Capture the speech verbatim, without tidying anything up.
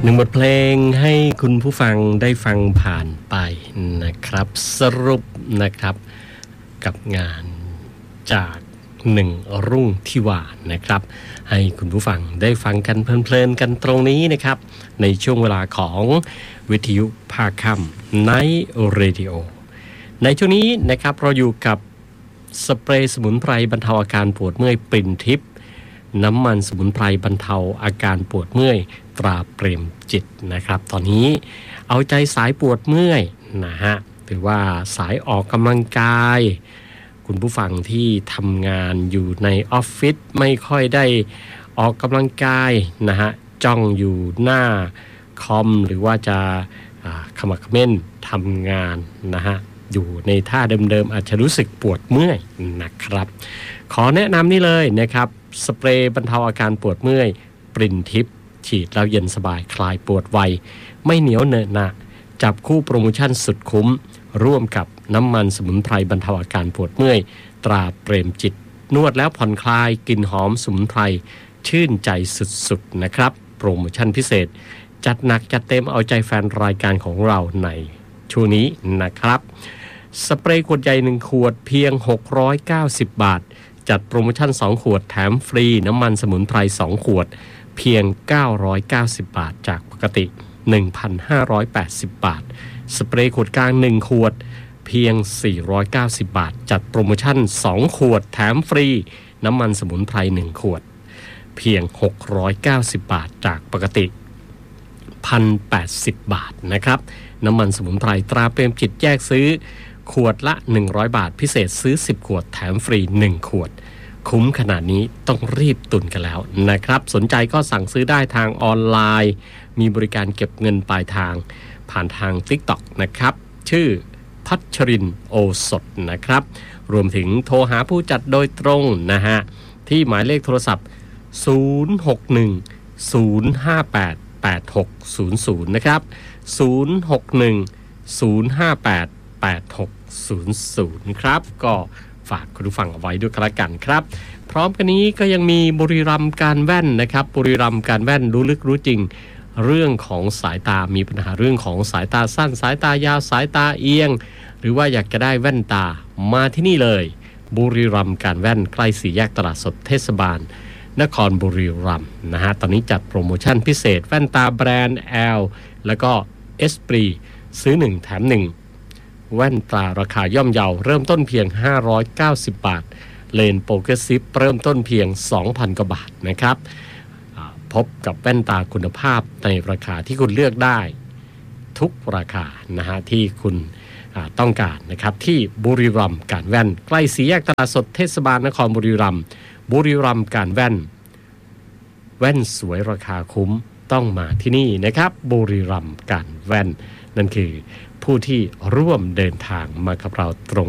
หนึ่งบทเพลงให้คุณผู้ฟังได้ฟังผ่านไปนะครับสรุปนะครับกับงานจากหนึ่งรุ่งที่วานนะครับให้คุณผู้ฟังได้ฟังกันเพลินๆกันตรงนี้นะครับในช่วงเวลาของวิทยุภาคค่ำ Night Radio ในช่วงนี้นะครับเราอยู่กับสเปรย์สมุนไพรบรรเทาอาการปวดเมื่อยปริ่นทิพย์น้ำมันสมุนไพรบรรเทาอาการปวดเมื่อยตราเปรมจิตนะครับตอนนี้เอาใจสายปวดเมื่อยนะฮะถือว่าสายออกกำลังกายคุณผู้ฟังที่ทำงานอยู่ในออฟฟิศไม่ค่อยได้ออกกำลังกายนะฮะจ้องอยู่หน้าคอมหรือว่าจะขมักเขม้นทำงานนะฮะอยู่ในท่าเดิมๆอาจจะรู้สึกปวดเมื่อยนะครับขอแนะนำนี่เลยนะครับสเปรย์บรรเทาอาการปวดเมื่อยปริ่นทิพย์ฉีดแล้วเย็นสบายคลายปวดไวไม่เหนียวเหนอะหนะจับคู่โปรโมชั่นสุดคุ้มร่วมกับน้ำมันสมุนไพรบรรเทาอาการปวดเมื่อยตราเปรมจิตนวดแล้วผ่อนคลายกลิ่นหอมสมุนไพรชื่นใจสุดๆนะครับโปรโมชั่นพิเศษจัดหนักจัดเต็มเอาใจแฟนรายการของเราในช่วงนี้นะครับสเปรย์ขวดใหญ่หนึ่งขวดเพียงหกร้อยเก้าสิบบาทจัดโปรโมชั่นสองขวดแถมฟรีน้ำมันสมุนไพรสองขวดเพียงเก้าร้อยเก้าสิบบาทจากปกติ หนึ่งพันห้าร้อยแปดสิบบาทสเปรย์ขวดกลางหนึ่งขวดเพียงสี่ร้อยเก้าสิบบาทจัดโปรโมชั่นสองขวดแถมฟรีน้ำมันสมุนไพรหนึ่งขวดเพียงหกร้อยเก้าสิบบาทจากปกติ หนึ่งพันแปดสิบบาทนะครับน้ำมันสมุนไพรตราเปรมจิตแยกซื้อขวดละหนึ่งร้อยบาทพิเศษซื้อสิบขวดแถมฟรีหนึ่งขวดคุ้มขนาดนี้ต้องรีบตุนกันแล้วนะครับสนใจก็สั่งซื้อได้ทางออนไลน์มีบริการเก็บเงินปลายทางผ่านทาง TikTok นะครับชื่อพัชรินทร์โอสถนะครับรวมถึงโทรหาผู้จัดโดยตรงนะฮะที่หมายเลขโทรศัพท์ศูนย์ หก หนึ่ง ศูนย์ ห้า แปด แปด หก ศูนย์ ศูนย์นะครับศูนย์ หก หนึ่ง ศูนย์ ห้า แปด แปด หก ศูนย์ ศูนย์ครับก็ฝากคุณผู้ฟังเอาไว้ด้วยกันละกันครับพร้อมกันนี้ก็ยังมีบุรีรัมย์การแว่นนะครับบุรีรัมย์การแว่นรู้ลึกรู้จริงเรื่องของสายตามีปัญหาเรื่องของสายตาสั้นสายตายาวสายตาเอียงหรือว่าอยากจะได้แว่นตามาที่นี่เลยบุรีรัมย์การแว่นใกล้สี่แยกตลาดสดเทศบาลนครบุรีรัมย์นะฮะตอนนี้จัดโปรโมชั่นพิเศษแว่นตาแบรนด์ แอล แล้วก็ เอส พี อาร์ ไอ ซื้อหนึ่งแถมหนึ่งแว่นตาราคาย่อมเยาเริ่มต้นเพียงห้าร้อยเก้าสิบบาทเลนโปรเกรสซีฟเริ่มต้นเพียง สองพัน กว่าบาทนะครับพบกับแว่นตาคุณภาพในราคาที่คุณเลือกได้ทุกราคานะฮะที่คุณต้องการนะครับที่บุรีรัมย์การแว่นใกล้สี่แยกตลาดสดเทศบาลนครบุรีรัมย์บุรีรัมย์การแว่นแว่นสวยราคาคุ้มต้องมาที่นี่นะครับบุรีรัมย์การแว่นนั่นคือผู้ที่ร่วมเดินทางมากับเราตรง